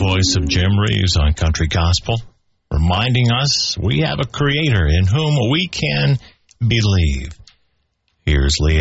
voice of Jim Reeves on Country Gospel, reminding us we have a Creator in whom we can believe. Here's Leanne.